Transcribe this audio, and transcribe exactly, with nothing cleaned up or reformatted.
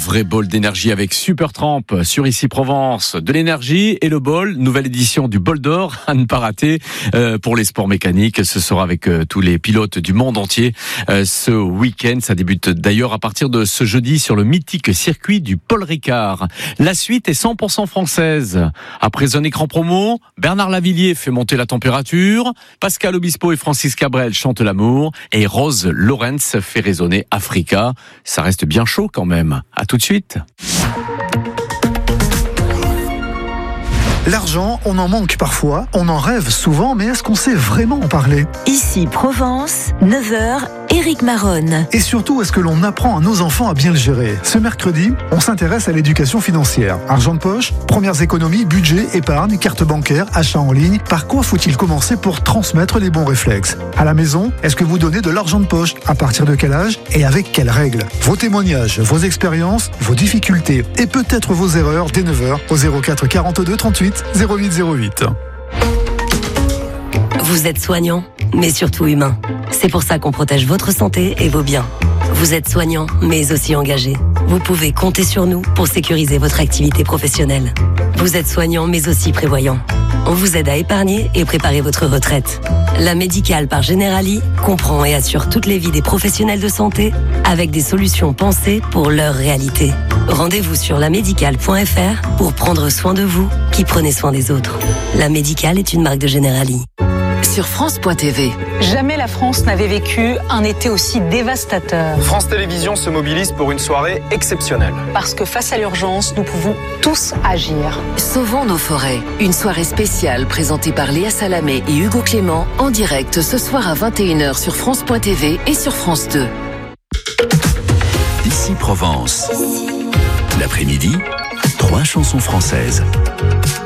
vrai bol d'énergie avec Supertramp sur Ici Provence. De l'énergie et le bol, nouvelle édition du bol d'or à ne pas rater euh, pour les sports mécaniques. Ce sera avec euh, tous les pilotes du monde entier euh, ce week-end. Ça débute d'ailleurs à partir de ce jeudi sur le mythique circuit du Paul Ricard. La suite est cent pour cent française. Après un écran promo, Bernard Lavillier fait monter la température, Pascal Obispo et Francis Cabrel chantent l'amour et Rose Lorenz fait résonner Africa. Ça reste bien chaud quand même. À tout de suite. L'argent, on en manque parfois, on en rêve souvent, mais est-ce qu'on sait vraiment en parler ? Ici Provence, neuf heures, Éric Maronne. Et surtout, est-ce que l'on apprend à nos enfants à bien le gérer ? Ce mercredi, on s'intéresse à l'éducation financière. Argent de poche, premières économies, budget, épargne, carte bancaire, achat en ligne. Par quoi faut-il commencer pour transmettre les bons réflexes ? À la maison, est-ce que vous donnez de l'argent de poche ? À partir de quel âge ? Et avec quelles règles ? Vos témoignages, vos expériences, vos difficultés et peut-être vos erreurs dès neuf heures au zéro quatre quarante-deux trente-huit zéro huit zéro huit. Vous êtes soignant, mais surtout humain. C'est pour ça qu'on protège votre santé et vos biens. Vous êtes soignant, mais aussi engagé. Vous pouvez compter sur nous pour sécuriser votre activité professionnelle. Vous êtes soignant, mais aussi prévoyant. On vous aide à épargner et préparer votre retraite. La Médicale par Generali comprend et assure toutes les vies des professionnels de santé avec des solutions pensées pour leur réalité. Rendez-vous sur la médicale point f r pour prendre soin de vous qui prenez soin des autres. La Médicale est une marque de Generali. Sur France point t v. Jamais la France n'avait vécu un été aussi dévastateur. France Télévisions se mobilise pour une soirée exceptionnelle. Parce que face à l'urgence, nous pouvons tous agir. Sauvons nos forêts. Une soirée spéciale présentée par Léa Salamé et Hugo Clément en direct ce soir à vingt et une heures sur France point t v et sur France deux. Ici Provence. L'après-midi, trois chansons françaises.